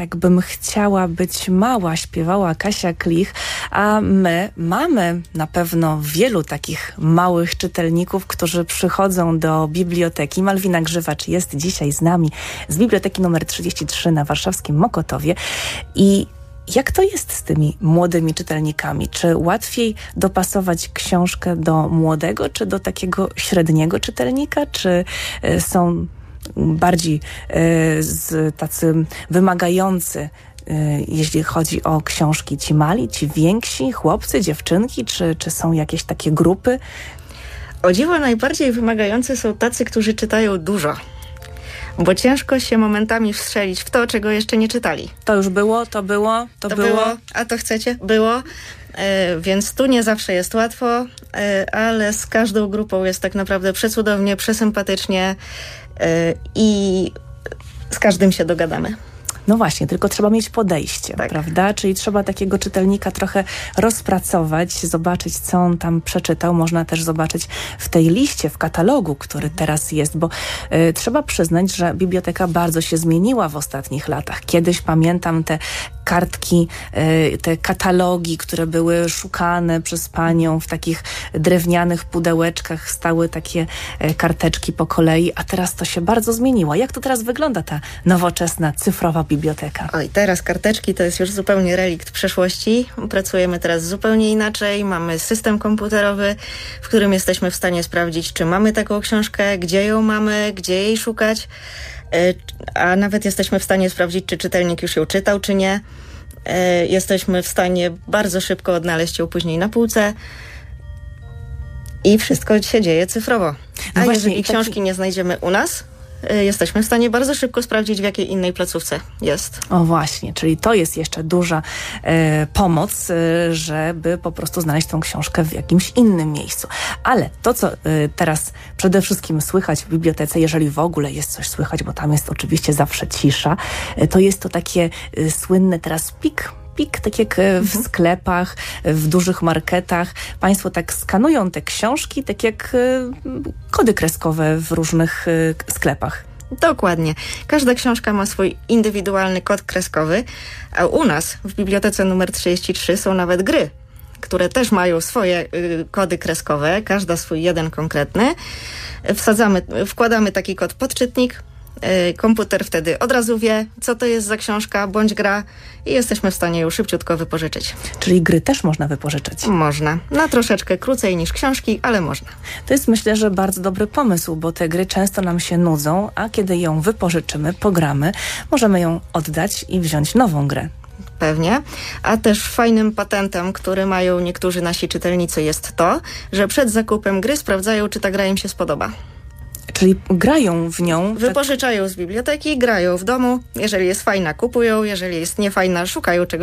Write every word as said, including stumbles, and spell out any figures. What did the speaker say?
tak bym chciała być mała, śpiewała Kasia Klich, a my mamy na pewno wielu takich małych czytelników, którzy przychodzą do biblioteki. Malwina Grzywacz jest dzisiaj z nami z biblioteki numer trzydzieści trzy na warszawskim Mokotowie. I jak to jest z tymi młodymi czytelnikami? Czy łatwiej dopasować książkę do młodego, czy do takiego średniego czytelnika? Czy y, są bardziej y, z, tacy wymagający, y, jeśli chodzi o książki, ci mali, ci więksi, chłopcy, dziewczynki, czy, czy są jakieś takie grupy? O dziwo najbardziej wymagający są tacy, którzy czytają dużo. Bo ciężko się momentami wstrzelić w to, czego jeszcze nie czytali. To już było, to było, to, to było. było. A to chcecie? Było. E, więc tu nie zawsze jest łatwo, e, ale z każdą grupą jest tak naprawdę przecudownie, przesympatycznie e, i z każdym się dogadamy. No właśnie, tylko trzeba mieć podejście, tak. prawda? Czyli trzeba takiego czytelnika trochę rozpracować, zobaczyć, co on tam przeczytał. Można też zobaczyć w tej liście, w katalogu, który teraz jest, bo y, trzeba przyznać, że biblioteka bardzo się zmieniła w ostatnich latach. Kiedyś pamiętam te kartki, y, te katalogi, które były szukane przez panią w takich drewnianych pudełeczkach, stały takie y, karteczki po kolei, a teraz to się bardzo zmieniło. Jak to teraz wygląda ta nowoczesna, cyfrowa biblioteka? Oj, teraz karteczki to jest już zupełnie relikt przeszłości. Pracujemy teraz zupełnie inaczej. Mamy system komputerowy, w którym jesteśmy w stanie sprawdzić, czy mamy taką książkę, gdzie ją mamy, gdzie jej szukać, a nawet jesteśmy w stanie sprawdzić, czy czytelnik już ją czytał, czy nie. Jesteśmy w stanie bardzo szybko odnaleźć ją później na półce i wszystko się dzieje cyfrowo. A no właśnie, jeżeli taki... książki nie znajdziemy u nas, jesteśmy w stanie bardzo szybko sprawdzić, w jakiej innej placówce jest. O właśnie, czyli to jest jeszcze duża e, pomoc, e, żeby po prostu znaleźć tą książkę w jakimś innym miejscu. Ale to, co e, teraz przede wszystkim słychać w bibliotece, jeżeli w ogóle jest coś słychać, bo tam jest oczywiście zawsze cisza, e, to jest to takie e, słynne teraz pik, pik, tak jak w sklepach, w dużych marketach. Państwo tak skanują te książki, tak jak kody kreskowe w różnych sklepach. Dokładnie. Każda książka ma swój indywidualny kod kreskowy, a u nas w bibliotece numer trzydzieści trzy są nawet gry, które też mają swoje y, kody kreskowe, każda swój jeden konkretny. Wsadzamy, wkładamy taki kod pod czytnik, komputer wtedy od razu wie, co to jest za książka bądź gra i jesteśmy w stanie ją szybciutko wypożyczyć. Czyli gry też można wypożyczyć? Można. Na troszeczkę krócej niż książki, ale można. To jest, myślę, że bardzo dobry pomysł, bo te gry często nam się nudzą, a kiedy ją wypożyczymy, pogramy, możemy ją oddać i wziąć nową grę. Pewnie. A też fajnym patentem, który mają niektórzy nasi czytelnicy, jest to, że przed zakupem gry sprawdzają, czy ta gra im się spodoba. Czyli grają w nią. Wypożyczają z biblioteki, grają w domu. Jeżeli jest fajna, kupują. Jeżeli jest niefajna, szukają czegoś